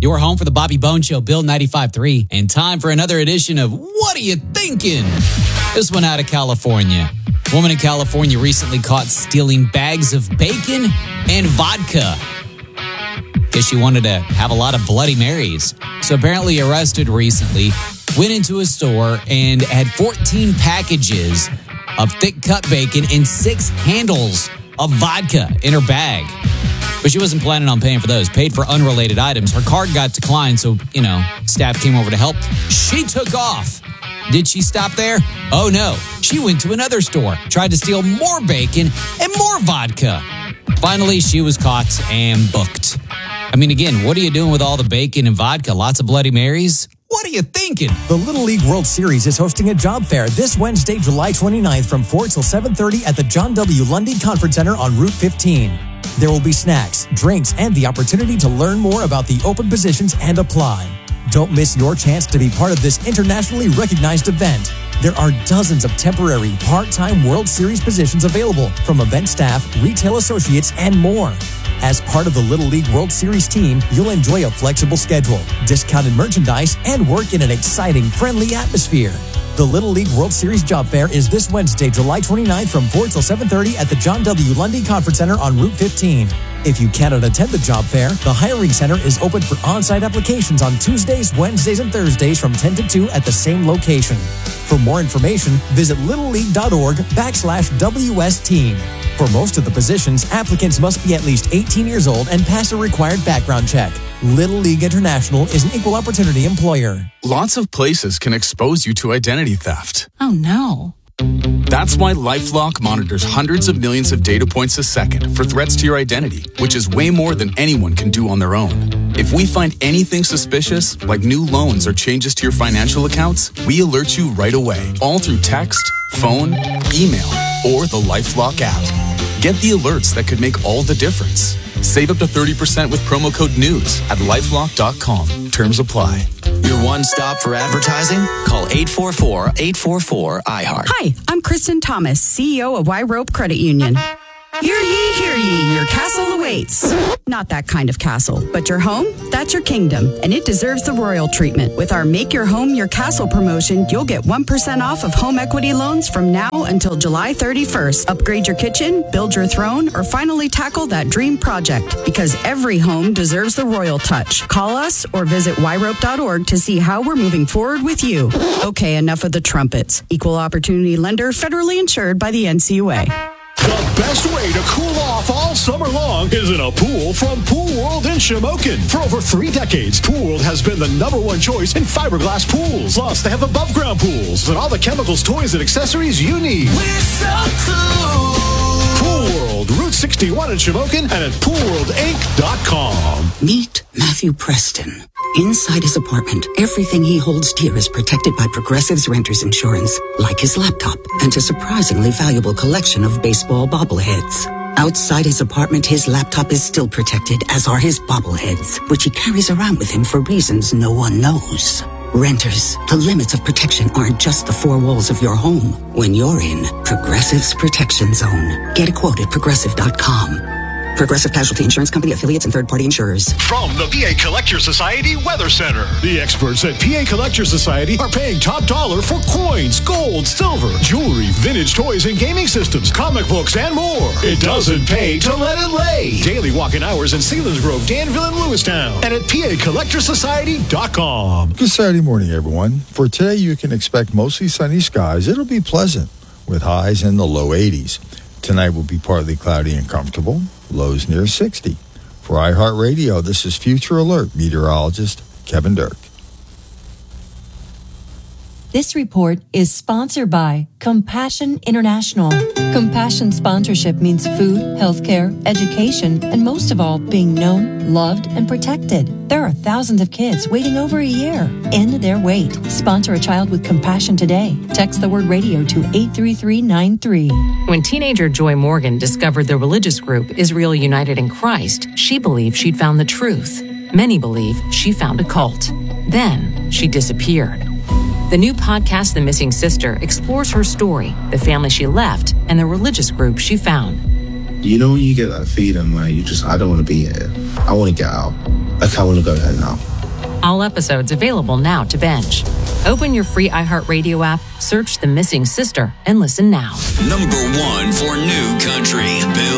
Your home for the Bobby Bone Show, Bill 95.3. And time for another edition of What Are You Thinking? This one out of California. A woman in California recently caught stealing bags of bacon and vodka because she wanted to have a lot of Bloody Marys. So apparently arrested recently, went into a store and had 14 packages of thick cut bacon and 6 handles of vodka in her bag. But she wasn't planning on paying for those. Paid for unrelated items. Her card got declined, so, staff came over to help. She took off. Did she stop there? Oh, no. She went to another store, tried to steal more bacon and more vodka. Finally, she was caught and booked. Again, what are you doing with all the bacon and vodka? Lots of Bloody Marys? What are you thinking? The Little League World Series is hosting a job fair this Wednesday, July 29th from 4 till 7:30 at the John W. Lundy Conference Center on Route 15. There will be snacks, drinks, and the opportunity to learn more about the open positions and apply. Don't miss your chance to be part of this internationally recognized event. There are dozens of temporary, part-time World Series positions available from event staff, retail associates, and more. As part of the Little League World Series team, you'll enjoy a flexible schedule, discounted merchandise, and work in an exciting, friendly atmosphere. The Little League World Series Job Fair is this Wednesday, July 29th from 4 till 7:30 at the John W. Lundy Conference Center on Route 15. If you cannot attend the job fair, the Hiring Center is open for on-site applications on Tuesdays, Wednesdays, and Thursdays from 10 to 2 at the same location. For more information, visit littleleague.org/WS Team. For most of the positions, applicants must be at least 18 years old and pass a required background check. Little League International is an equal opportunity employer. Lots of places can expose you to identity theft. Oh, no. That's why LifeLock monitors hundreds of millions of data points a second for threats to your identity, which is way more than anyone can do on their own. If we find anything suspicious, like new loans or changes to your financial accounts, we alert you right away, all through text, phone, email, or the LifeLock app. Get the alerts that could make all the difference. Save up to 30% with promo code NEWS at LifeLock.com. Terms apply. Your one stop for advertising? Call 844-844-IHEART. Hi, I'm Kristen Thomas, CEO of Y Rope Credit Union. Hear ye, your castle awaits. Not that kind of castle, but your home, that's your kingdom, and it deserves the royal treatment. With our Make Your Home Your Castle promotion, you'll get 1% off of home equity loans from now until July 31st. Upgrade your kitchen, build your throne, or finally tackle that dream project, because every home deserves the royal touch. Call us or visit yrope.org to see how we're moving forward with you. Okay, enough of the trumpets. Equal opportunity lender, federally insured by the NCUA. The best way to cool off all summer long is in a pool from Pool World in Shamokin. For over 3 decades, Pool World has been the #1 choice in fiberglass pools. Plus, they have above-ground pools and all the chemicals, toys, and accessories you need. We're so cool. Pool World, Route 61 in Shamokin, and at poolworldinc.com. Meet Matthew Preston. Inside his apartment, everything he holds dear is protected by Progressive's Renter's Insurance, like his laptop and a surprisingly valuable collection of baseball bobbleheads. Outside his apartment, his laptop is still protected, as are his bobbleheads, which he carries around with him for reasons no one knows. Renters, the limits of protection aren't just the 4 walls of your home. When you're in Progressive's Protection Zone, get a quote at Progressive.com. Progressive Casualty Insurance Company, affiliates, and third-party insurers. From the PA Collector Society Weather Center. The experts at PA Collector Society are paying top dollar for coins, gold, silver, jewelry, vintage toys and gaming systems, comic books, and more. It doesn't pay to let it lay. Daily walk-in hours in Selinsgrove, Danville, and Lewistown. And at PACollectorsociety.com. Good Saturday morning, everyone. For today, you can expect mostly sunny skies. It'll be pleasant with highs in the low 80s. Tonight will be partly cloudy and comfortable. Lows near 60. For iHeartRadio, this is Future Alert meteorologist Kevin Dirk. This report is sponsored by Compassion International. Compassion sponsorship means food, healthcare, education, and most of all, being known, loved, and protected. There are thousands of kids waiting over a year. End their wait. Sponsor a child with compassion today. Text the word radio to 83393. When teenager Joy Morgan discovered the religious group Israel United in Christ, she believed she'd found the truth. Many believe she found a cult. Then she disappeared. The new podcast, The Missing Sister, explores her story, the family she left, and the religious group she found. You know when you get that feeling where I don't want to be here. I want to get out. Like, I want to go there now. All episodes available now to binge. Open your free iHeartRadio app, search The Missing Sister, and listen now. Number 1 for new country, Bill